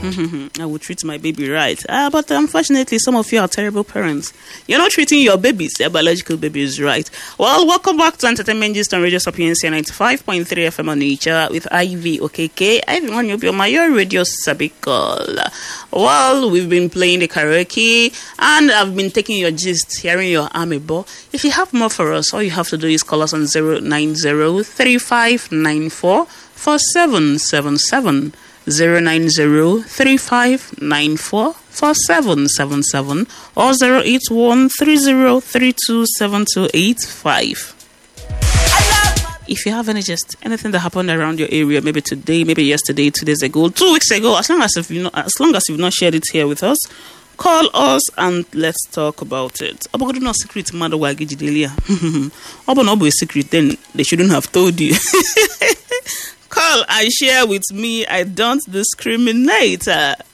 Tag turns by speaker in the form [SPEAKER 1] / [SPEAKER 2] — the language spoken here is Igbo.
[SPEAKER 1] I will treat my baby right. But unfortunately, some of you are terrible parents. You're not treating your babies, their biological babies, right. Well, welcome back to Entertainment Gist on Radio Sapiencia 95.3 FM on nature with Ivy OKK. Ivy on your radio Sabikol. Well, we've been playing the karaoke and I've been taking your gist, hearing your amiibo. If you have more for us, all you have to do is call us on 090-3594-4777. 090-3594-4777 or 081-3032-7285. If you have anything that happened around your area, maybe today, maybe yesterday, 2 days ago, 2 weeks ago, as long as you've not shared it here with us, call us and let's talk about it. About no secret matter why Gidelia. About a secret, then they shouldn't have told you. Call and share with me. I don't discriminate.